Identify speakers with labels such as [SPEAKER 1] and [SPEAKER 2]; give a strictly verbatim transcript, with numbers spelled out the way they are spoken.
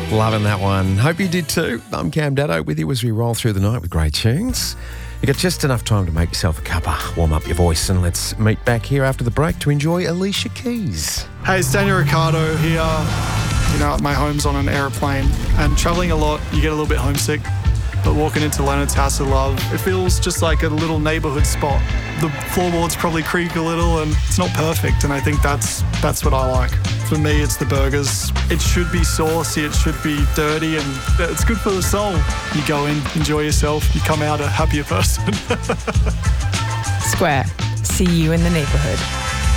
[SPEAKER 1] Loving that one. Hope you did too. I'm Cam Daddo with you as we roll through the night with great tunes. You got just enough time to make yourself a cuppa, warm up your voice, and let's meet back here after the break to enjoy Alicia Keys.
[SPEAKER 2] Hey, it's Daniel Ricciardo here. You know, my home's on an aeroplane, and travelling a lot, you get a little bit homesick. But walking into Leonard's House of Love, it feels just like a little neighbourhood spot. The floorboards probably creak a little, and it's not perfect, and I think that's that's what I like. For me, it's the burgers. It should be saucy, it should be dirty, and it's good for the soul. You go in, enjoy yourself, you come out a happier person.
[SPEAKER 3] Square. See you in the neighbourhood.